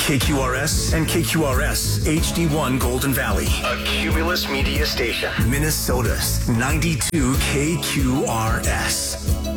KQRS and KQRS HD1 Golden Valley, a Cumulus Media station. Minnesota's 92 KQRS.